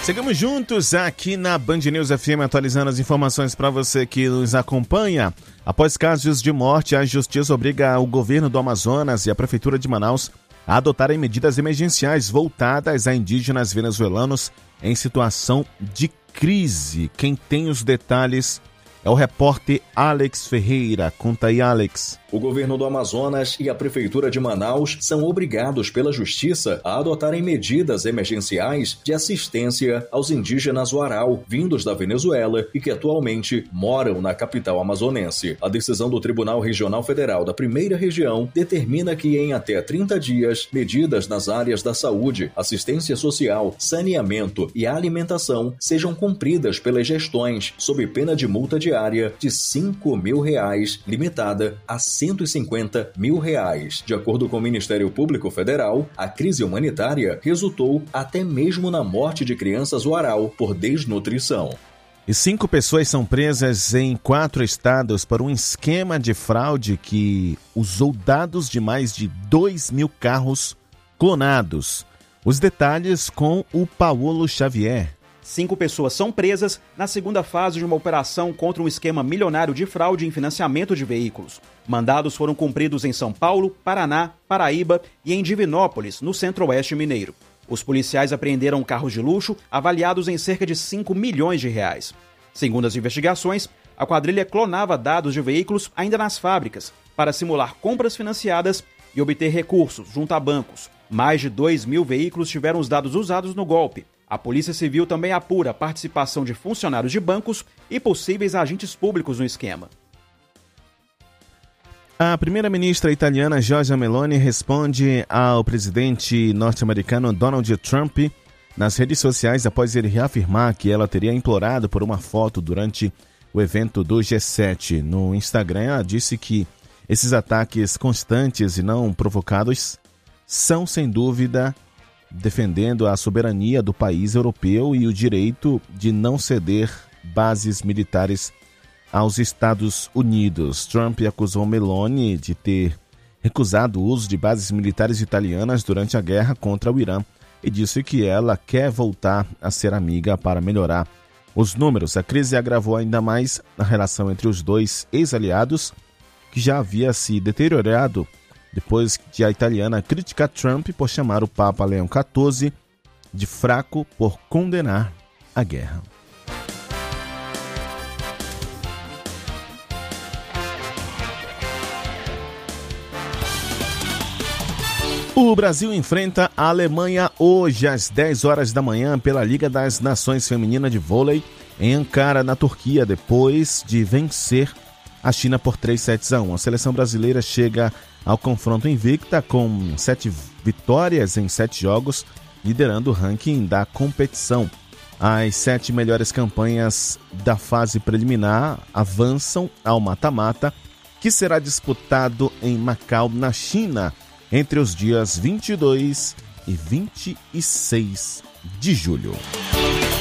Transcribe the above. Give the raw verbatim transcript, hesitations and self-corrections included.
Seguimos juntos aqui na Band News F M, atualizando as informações para você que nos acompanha. Após casos de morte, a Justiça obriga o governo do Amazonas e a Prefeitura de Manaus a adotarem medidas emergenciais voltadas a indígenas venezuelanos em situação de crise. Quem tem os detalhes é o repórter Alex Ferreira. Conta aí, Alex. O governo do Amazonas e a Prefeitura de Manaus são obrigados pela Justiça a adotarem medidas emergenciais de assistência aos indígenas Warao, vindos da Venezuela e que atualmente moram na capital amazonense. A decisão do Tribunal Regional Federal da Primeira Região determina que em até trinta dias, medidas nas áreas da saúde, assistência social, saneamento e alimentação sejam cumpridas pelas gestões, sob pena de multa diária de cinco mil reais, limitada a cento e cinquenta mil reais. De acordo com o Ministério Público Federal, a crise humanitária resultou até mesmo na morte de crianças Warao por desnutrição. E cinco pessoas são presas em quatro estados por um esquema de fraude que usou dados de mais de dois mil carros clonados. Os detalhes com o Paulo Xavier. Cinco pessoas são presas na segunda fase de uma operação contra um esquema milionário de fraude em financiamento de veículos. Mandados foram cumpridos em São Paulo, Paraná, Paraíba e em Divinópolis, no centro-oeste mineiro. Os policiais apreenderam carros de luxo avaliados em cerca de cinco milhões de reais. Segundo as investigações, a quadrilha clonava dados de veículos ainda nas fábricas para simular compras financiadas e obter recursos junto a bancos. Mais de dois mil veículos tiveram os dados usados no golpe. A Polícia Civil também apura a participação de funcionários de bancos e possíveis agentes públicos no esquema. A primeira-ministra italiana Giorgia Meloni responde ao presidente norte-americano Donald Trump nas redes sociais após ele reafirmar que ela teria implorado por uma foto durante o evento do G sete. No Instagram, ela disse que esses ataques constantes e não provocados são, sem dúvida, defendendo a soberania do país europeu e o direito de não ceder bases militares aos Estados Unidos. Trump acusou Meloni de ter recusado o uso de bases militares italianas durante a guerra contra o Irã e disse que ela quer voltar a ser amiga para melhorar os números. A crise agravou ainda mais a relação entre os dois ex-aliados, que já havia se deteriorado depois de a italiana criticar Trump por chamar o Papa Leão quatorze de fraco por condenar a guerra. O Brasil enfrenta a Alemanha hoje às dez horas da manhã pela Liga das Nações Feminina de Vôlei em Ankara, na Turquia, depois de vencer a China por três sets a um. A seleção brasileira chega ao confronto invicta com sete vitórias em sete jogos, liderando o ranking da competição. As sete melhores campanhas da fase preliminar avançam ao mata-mata, que será disputado em Macau, na China, entre os dias vinte e dois e vinte e seis de julho.